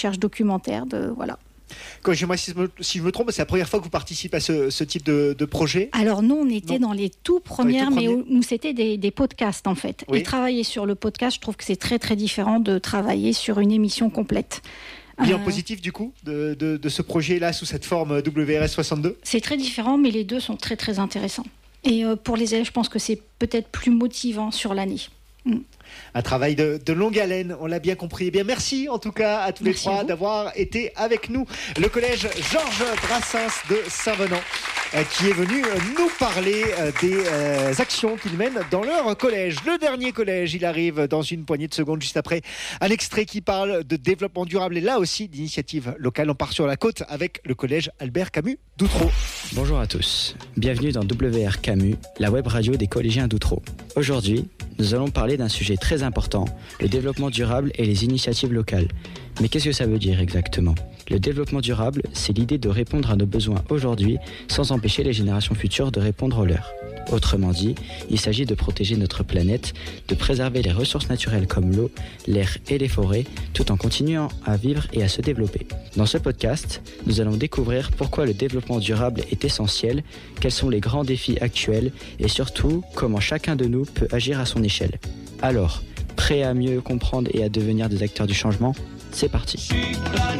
recherche documentaire, voilà. Corrigez-moi si je me trompe, c'est la première fois que vous participez à ce type de projet? Alors nous, on était dans les tout premières, mais où c'était des podcasts en fait. Oui. Et travailler sur le podcast, je trouve que c'est très très différent de travailler sur une émission complète. Bilan positif du coup de ce projet-là sous cette forme WRS 62? C'est très différent, mais les deux sont très très intéressants. Et pour les élèves, je pense que c'est peut-être plus motivant sur l'année. Un travail de longue haleine, on l'a bien compris. Eh bien, merci en tout cas à tous les trois d'avoir été avec nous. Le collège Georges Brassens de Saint-Venant qui est venu nous parler des actions qu'ils mènent dans leur collège. Le dernier collège, il arrive dans une poignée de secondes, juste après un extrait qui parle de développement durable et là aussi d'initiative locale. On part sur la côte avec le collège Albert Camus d'Outreau. Bonjour à tous, bienvenue dans WR Camus, la web radio des collégiens d'Outreau. Aujourd'hui, nous allons parler d'un sujet très important, le développement durable et les initiatives locales. Mais qu'est-ce que ça veut dire exactement ? Le développement durable, c'est l'idée de répondre à nos besoins aujourd'hui sans empêcher les générations futures de répondre aux leurs. Autrement dit, il s'agit de protéger notre planète, de préserver les ressources naturelles comme l'eau, l'air et les forêts, tout en continuant à vivre et à se développer. Dans ce podcast, nous allons découvrir pourquoi le développement durable est essentiel, quels sont les grands défis actuels et surtout comment chacun de nous peut agir à son échelle. Alors, prêt à mieux comprendre et à devenir des acteurs du changement ? C'est parti.